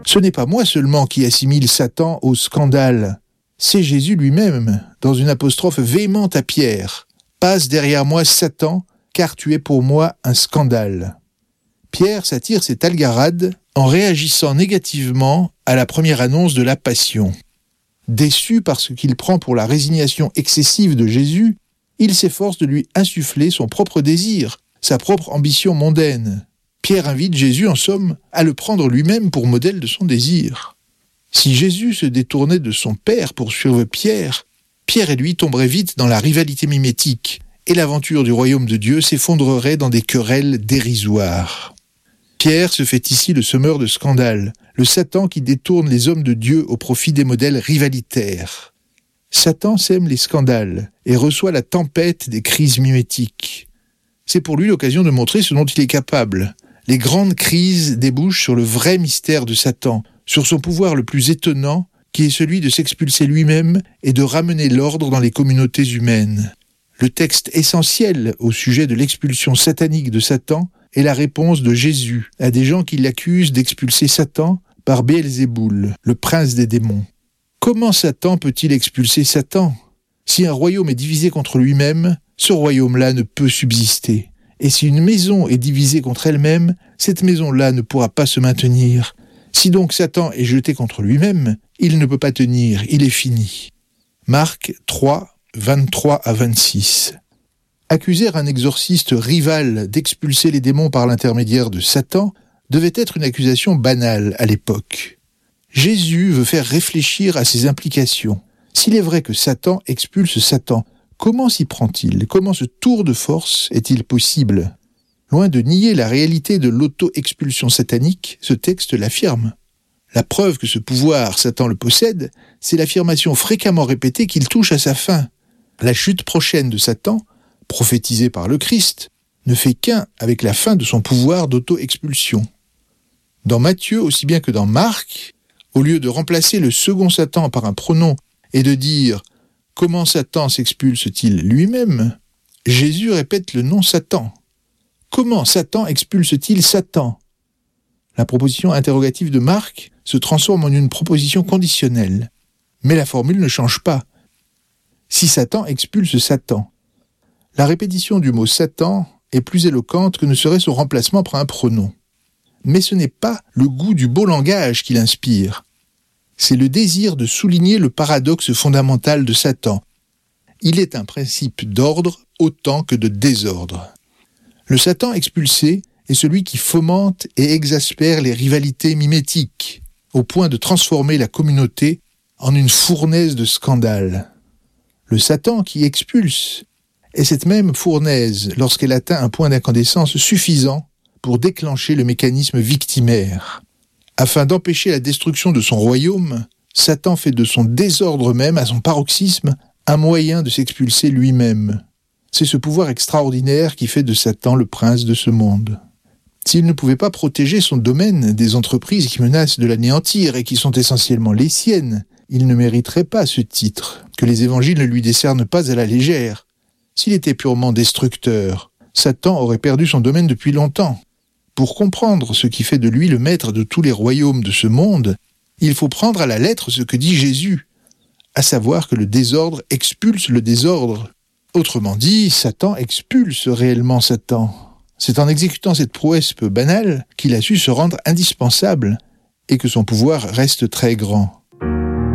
Ce n'est pas moi seulement qui assimile Satan au scandale. C'est Jésus lui-même, dans une apostrophe véhémente à Pierre. « Passe derrière moi, Satan, car tu es pour moi un scandale. » Pierre s'attire cette algarade en réagissant négativement à la première annonce de la Passion. Déçu par ce qu'il prend pour la résignation excessive de Jésus, il s'efforce de lui insuffler son propre désir, sa propre ambition mondaine. Pierre invite Jésus, en somme, à le prendre lui-même pour modèle de son désir. Si Jésus se détournait de son Père pour suivre Pierre, Pierre et lui tomberaient vite dans la rivalité mimétique, et l'aventure du royaume de Dieu s'effondrerait dans des querelles dérisoires. Pierre se fait ici le semeur de scandale, le Satan qui détourne les hommes de Dieu au profit des modèles rivalitaires. Satan sème les scandales et reçoit la tempête des crises mimétiques. C'est pour lui l'occasion de montrer ce dont il est capable. Les grandes crises débouchent sur le vrai mystère de Satan, sur son pouvoir le plus étonnant, qui est celui de s'expulser lui-même et de ramener l'ordre dans les communautés humaines. Le texte essentiel au sujet de l'expulsion satanique de Satan est la réponse de Jésus à des gens qui l'accusent d'expulser Satan par Béelzéboul, le prince des démons. Comment Satan peut-il expulser Satan ? Si un royaume est divisé contre lui-même, ce royaume-là ne peut subsister. Et si une maison est divisée contre elle-même, cette maison-là ne pourra pas se maintenir. Si donc Satan est jeté contre lui-même, il ne peut pas tenir, il est fini. Marc 3, 23 à 26. Accuser un exorciste rival d'expulser les démons par l'intermédiaire de Satan devait être une accusation banale à l'époque. Jésus veut faire réfléchir à ses implications. S'il est vrai que Satan expulse Satan, comment s'y prend-il ? Comment ce tour de force est-il possible ? Loin de nier la réalité de l'auto-expulsion satanique, ce texte l'affirme. La preuve que ce pouvoir, Satan le possède, c'est l'affirmation fréquemment répétée qu'il touche à sa fin. La chute prochaine de Satan, prophétisée par le Christ, ne fait qu'un avec la fin de son pouvoir d'auto-expulsion. Dans Matthieu, aussi bien que dans Marc, au lieu de remplacer le second Satan par un pronom et de dire « Comment Satan s'expulse-t-il lui-même ?» Jésus répète le nom Satan. Comment Satan expulse-t-il Satan ? La proposition interrogative de Marc se transforme en une proposition conditionnelle. Mais la formule ne change pas. Si Satan expulse Satan, la répétition du mot Satan est plus éloquente que ne serait son remplacement par un pronom. Mais ce n'est pas le goût du beau langage qui l'inspire. C'est le désir de souligner le paradoxe fondamental de Satan. Il est un principe d'ordre autant que de désordre. Le Satan expulsé est celui qui fomente et exaspère les rivalités mimétiques, au point de transformer la communauté en une fournaise de scandales. Le Satan qui expulse est cette même fournaise lorsqu'elle atteint un point d'incandescence suffisant pour déclencher le mécanisme victimaire. Afin d'empêcher la destruction de son royaume, Satan fait de son désordre même, à son paroxysme, un moyen de s'expulser lui-même. C'est ce pouvoir extraordinaire qui fait de Satan le prince de ce monde. S'il ne pouvait pas protéger son domaine des entreprises qui menacent de l'anéantir et qui sont essentiellement les siennes, il ne mériterait pas ce titre, que les évangiles ne lui décernent pas à la légère. S'il était purement destructeur, Satan aurait perdu son domaine depuis longtemps. Pour comprendre ce qui fait de lui le maître de tous les royaumes de ce monde, il faut prendre à la lettre ce que dit Jésus, à savoir que le désordre expulse le désordre. Autrement dit, Satan expulse réellement Satan. C'est en exécutant cette prouesse peu banale qu'il a su se rendre indispensable et que son pouvoir reste très grand.